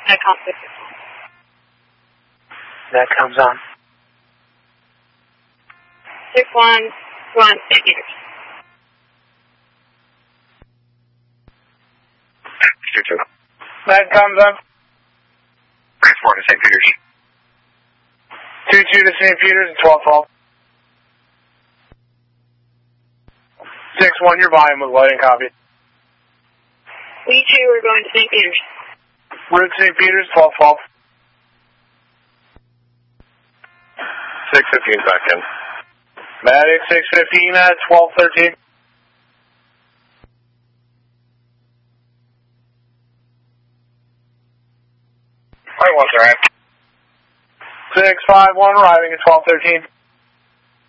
Icon 6. That comes on. 6-1, go on, St. Peters. 2-2. That comes on. Transport to St. Peters. 2-2 to St. Peters and 12-12. 6-1, your volume was light and copy. We 2 are going to St. Peters. Route St. Peters, 12-12. 615 back in. Medic 615 at 1213. Right, what's arrived? 651 arriving at 1213.